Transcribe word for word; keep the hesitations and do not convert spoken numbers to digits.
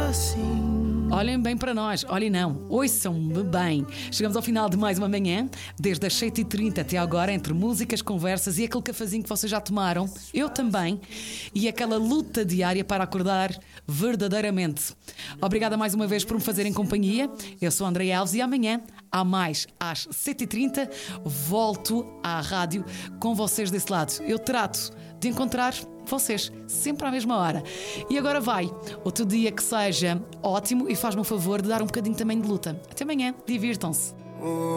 assim. Olhem bem para nós, olhem não, ouçam-me bem. Chegamos ao final de mais uma manhã, desde as sete e trinta até agora, entre músicas, conversas e aquele cafezinho que vocês já tomaram, eu também, e aquela luta diária para acordar verdadeiramente. Obrigada mais uma vez por me fazerem companhia. Eu sou a Andreia Alves e amanhã, há mais, às sete e trinta, volto à rádio com vocês desse lado. Eu trato de encontrar vocês sempre à mesma hora. E agora vai, outro dia que seja ótimo e faz-me o favor de dar um bocadinho também de luta. Até amanhã, divirtam-se.